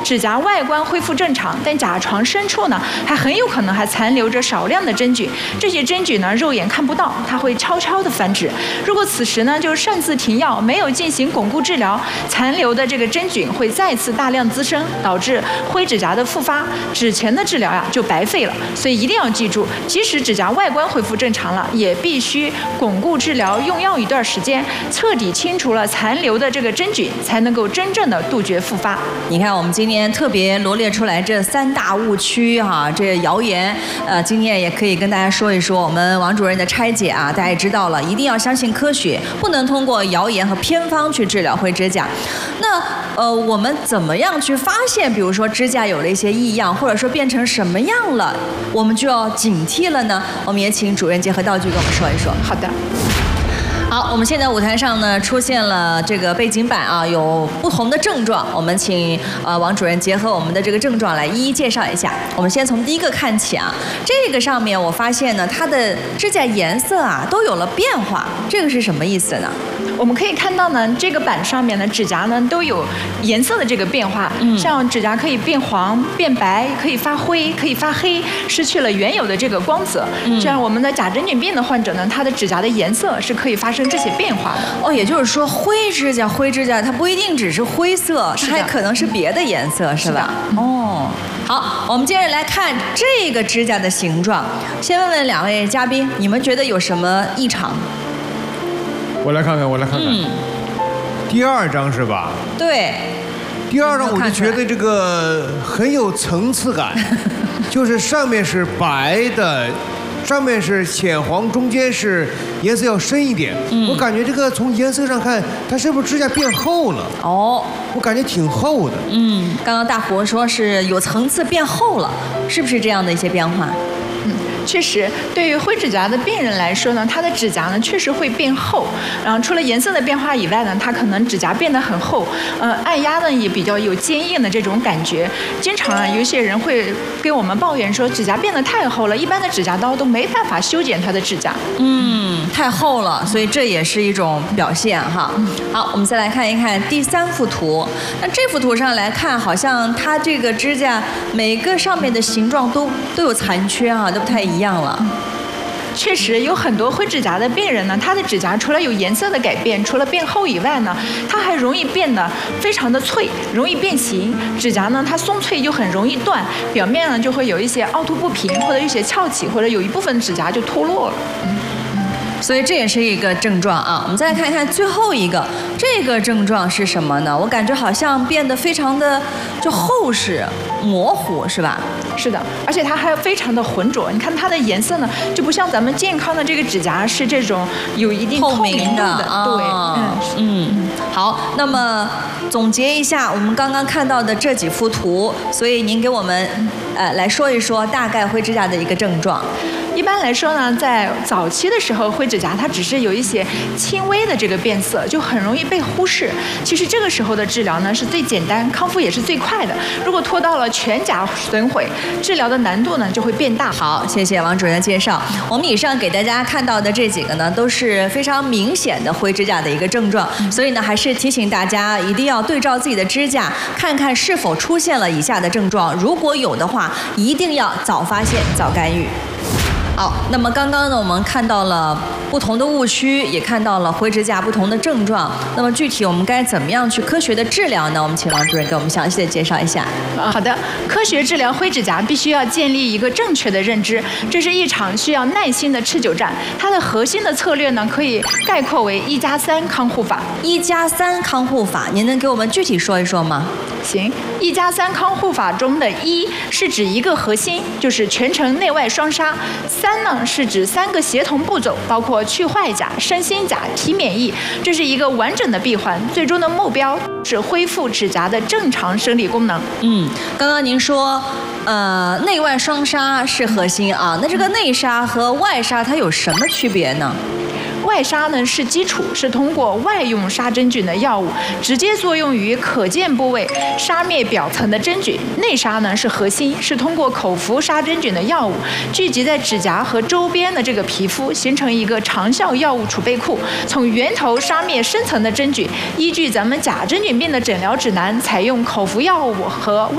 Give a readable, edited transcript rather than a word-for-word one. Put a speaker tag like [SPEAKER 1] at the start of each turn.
[SPEAKER 1] 指甲外观恢复正常，但甲床深处呢，还很有可能还残留着少量的真菌。这些真菌呢，肉眼看不到，它会悄悄地繁殖。如果此时呢，就擅自停药，没有进行巩固治疗，残留的这个真菌会再次大量滋生，导致灰指甲的复发，之前的治疗呀就白费了。所以一定要记住，即使指甲外观恢复正常了，也必须巩固治疗，用药一段时间，彻底清除了残留的这个真菌，才能够真正的杜绝复发。
[SPEAKER 2] 你看，我们今天特别罗列出来这3大误区哈，这谣言，今天也可以跟大家说一说我们王主任的拆解啊，大家也知道了，一定要相信科学，不能通过谣言和偏方去治疗灰指甲。那我们怎么样去发现，比如说指甲有了一些异样，或者说变成什么样了，我们就要警惕了呢？我们也请主任结合道具跟我们说一说。
[SPEAKER 1] 好的。
[SPEAKER 2] 好，我们现在舞台上呢出现了这个背景板啊，有不同的症状，我们请王主任结合我们的这个症状来一一介绍一下。我们先从第一个看起啊，这个上面我发现呢，它的指甲颜色啊都有了变化，这个是什么意思呢？
[SPEAKER 1] 我们可以看到呢，这个板上面的指甲呢都有颜色的这个变化，像指甲可以变黄、变白，可以发灰、可以发黑，失去了原有的这个光泽。这样我们的甲真菌病的患者呢，他的指甲的颜色是可以发生这些变化的。
[SPEAKER 2] 哦，也就是说灰指甲它不一定只是灰色，它还可能是别的颜色，是吧？哦。好，我们接着来看这个指甲的形状。先问问2位嘉宾，你们觉得有什么异常？
[SPEAKER 3] 我来看看。第2张是吧？
[SPEAKER 2] 对。
[SPEAKER 3] 第2张我就觉得这个很有层次感，就是上面是白的，上面是浅黄，中间是颜色要深一点。我感觉这个从颜色上看，它是不是指甲变厚了？哦，我感觉挺厚的。
[SPEAKER 2] 刚刚大伯说是有层次变厚了，是不是这样的一些变化？
[SPEAKER 1] 确实，对于灰指甲的病人来说呢，他的指甲呢确实会变厚，然后除了颜色的变化以外呢，他可能指甲变得很厚，按压呢也比较有坚硬的这种感觉。经常啊，有些人会跟我们抱怨说，指甲变得太厚了，一般的指甲刀都没办法修剪他的指甲。
[SPEAKER 2] 太厚了，所以这也是一种表现哈。好，我们再来看一看第3幅图。那这幅图上来看，好像它这个指甲每个上面的形状都有残缺哈，都不太一样了。
[SPEAKER 1] 确实有很多灰指甲的病人呢，他的指甲除了有颜色的改变，除了变厚以外呢，它还容易变得非常的脆，容易变形。指甲呢，它松脆又很容易断，表面呢就会有一些凹凸不平，或者有些翘起，或者有一部分指甲就脱落了。
[SPEAKER 2] 所以这也是一个症状啊。我们再来看一看最后一个，这个症状是什么呢？我感觉好像变得非常的就厚实、模糊，是吧？
[SPEAKER 1] 是的，而且它还非常的浑浊。你看它的颜色呢，就不像咱们健康的这个指甲是这种有一定透明的。
[SPEAKER 2] 对，好，那么总结一下我们刚刚看到的这几幅图，所以您给我们来说一说大概灰指甲的一个症状。
[SPEAKER 1] 一般来说呢，在早期的时候，灰指甲它只是有一些轻微的这个变色，就很容易被忽视。其实这个时候的治疗呢是最简单，康复也是最快的。如果拖到了全甲损毁，治疗的难度呢就会变大。
[SPEAKER 2] 好，谢谢王主任的介绍。我们以上给大家看到的这几个呢，都是非常明显的灰指甲的一个症状，所以呢，还是提醒大家一定要对照自己的指甲，看看是否出现了以下的症状。如果有的话，一定要早发现、早干预。好，那么刚刚呢，我们看到了不同的误区，也看到了灰指甲不同的症状。那么具体我们该怎么样去科学的治疗呢？我们请王主任给我们详细的介绍一下。
[SPEAKER 1] 好的，科学治疗灰指甲必须要建立一个正确的认知，这是一场需要耐心的持久战。它的核心的策略呢，可以概括为1+3康护法。
[SPEAKER 2] 1+3康护法，您能给我们具体说一说吗？
[SPEAKER 1] 行，1+3康护法中的1是指一个核心，就是全程内外双杀；3呢是指3个协同步骤，包括去坏甲、生新甲、提免疫，这是一个完整的闭环。最终的目标是恢复指甲的正常生理功能。
[SPEAKER 2] 刚刚您说，内外双杀是核心啊，那这个内杀和外杀它有什么区别呢？
[SPEAKER 1] 外杀呢是基础，是通过外用杀真菌的药物，直接作用于可见部位，杀灭表层的真菌。内杀呢是核心，是通过口服杀真菌的药物，聚集在指甲和周边的这个皮肤，形成一个长效药物储备库，从源头杀灭深层的真菌。依据咱们甲真菌病的诊疗指南，采用口服药物和